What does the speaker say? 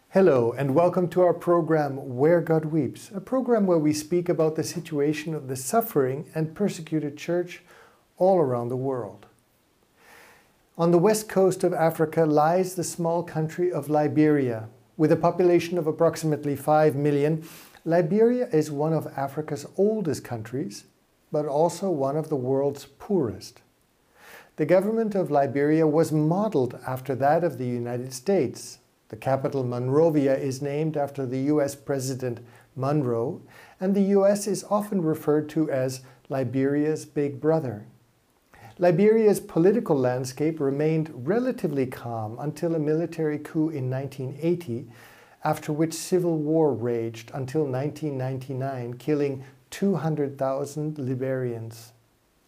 Hello and welcome to our program Where God Weeps, a program where we speak about the situation of the suffering and persecuted church all around the world. On the west coast of Africa lies the small country of Liberia. With a population of approximately 5 million, Liberia is one of Africa's oldest countries, but also one of the world's poorest. The government of Liberia was modeled after that of the United States. The capital, Monrovia, is named after the U.S. President Monroe, and the U.S. is often referred to as Liberia's big brother. Liberia's political landscape remained relatively calm until a military coup in 1980, after which civil war raged until 1999, killing 200,000 Liberians.